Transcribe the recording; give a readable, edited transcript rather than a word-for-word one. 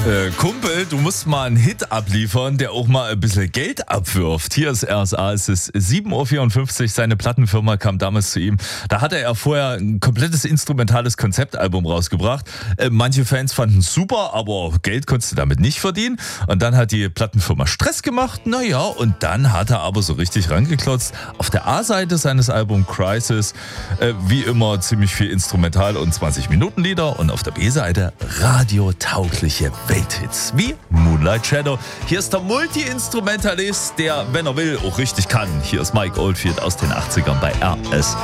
Kumpel, du musst mal einen Hit abliefern, der auch mal ein bisschen Geld abwirft. Hier ist RSA, es ist 7.54 Uhr, seine Plattenfirma kam damals zu ihm. Da hatte er vorher ein komplettes instrumentales Konzeptalbum rausgebracht. Manche Fans fanden es super, aber Geld konntest du damit nicht verdienen. Und dann hat die Plattenfirma Stress gemacht, und dann hat er aber so richtig rangeklotzt. Auf der A-Seite seines Albums Crisis, wie immer ziemlich viel Instrumental und 20-Minuten-Lieder. Und auf der B-Seite radiotaugliche Welthits wie Moonlight Shadow. Hier ist der Multi-Instrumentalist, der, wenn er will, auch richtig kann. Hier ist Mike Oldfield aus den 80ern bei RSA.